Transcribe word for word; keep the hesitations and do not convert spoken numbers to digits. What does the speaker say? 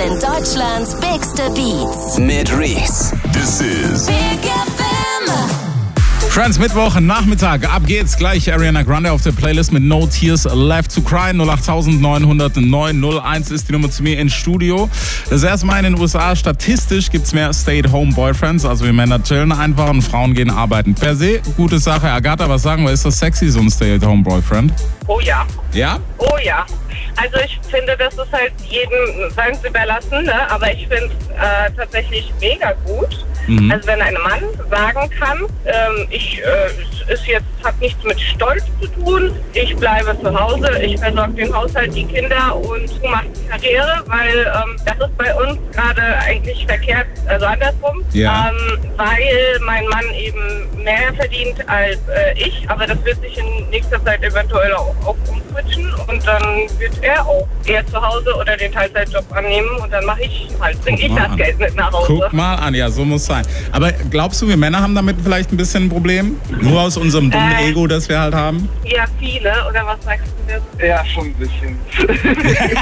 sind Deutschlands bigste Beats. Mit Reese. This is Big F M. Friends, Mittwoch, Nachmittag. Ab geht's gleich. Ariana Grande auf der Playlist mit No Tears Left to Cry. null acht neun null null neun null eins ist die Nummer zu mir ins Studio. Das erste Mal in den U S A. Statistisch gibt's mehr Stay-at-home-Boyfriends. Also wir Männer chillen einfach und Frauen gehen arbeiten. Per se, gute Sache. Agatha, was sagen wir? Ist das sexy, so ein Stay-at-home-Boyfriend? Oh ja. Ja? Oh ja. Also ich finde, das ist halt jedem seins überlassen, ne? Aber ich finde es äh, tatsächlich mega gut. Mhm. Also wenn ein Mann sagen kann, ähm, ich äh, ist jetzt hat nichts mit Stolz zu tun, ich bleibe zu Hause, ich versorge den Haushalt, die Kinder und du machst Karriere, weil ähm, das ist bei uns gerade eigentlich verkehrt, also andersrum, ja. ähm, weil mein Mann eben mehr verdient als äh, ich, aber das wird sich in nächster Zeit eventuell auch, auch umswitchen und dann wird er auch eher zu Hause oder den Teilzeitjob annehmen und dann mache ich halt, bringe ich das an. Geld mit nach Hause. Guck mal an, ja, so muss sein. Aber glaubst du, wir Männer haben damit vielleicht ein bisschen ein Problem? Nur aus unserem dummen Äh, Ego, das wir halt haben? Ja, viele, oder was sagst du jetzt? Ja, schon ein bisschen.